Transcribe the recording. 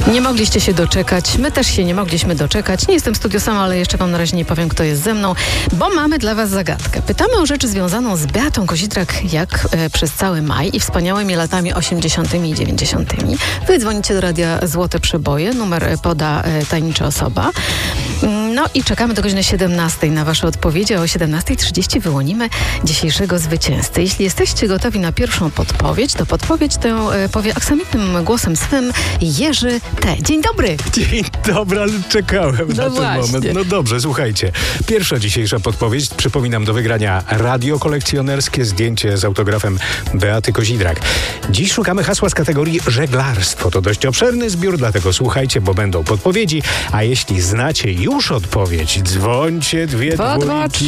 Nie mogliście się doczekać, my też się nie mogliśmy doczekać. Nie jestem w studiu sama, ale jeszcze wam na razie nie powiem, kto jest ze mną, bo mamy dla was zagadkę. Pytamy o rzeczy związaną z Beatą Kozidrak jak przez cały maj i wspaniałymi latami 80. i 90. Wy dzwonicie do Radia Złote Przeboje, numer poda tajemnicza osoba. No i czekamy do godziny 17 na wasze odpowiedzi, a o 17:30 wyłonimy dzisiejszego zwycięzcę. Jeśli jesteście gotowi na pierwszą podpowiedź, to podpowiedź tę powie aksamitnym głosem swym Jerzy T. Dzień dobry! Dzień dobry, ale czekałem na ten właśnie. moment. No dobrze, słuchajcie. Pierwsza dzisiejsza podpowiedź. Przypominam, do wygrania radio kolekcjonerskie, zdjęcie z autografem Beaty Kozidrak. Dziś szukamy hasła z kategorii żeglarstwo. To dość obszerny zbiór, dlatego słuchajcie, bo będą podpowiedzi. A jeśli znacie już odpowiedź, dzwońcie 2 dwójki.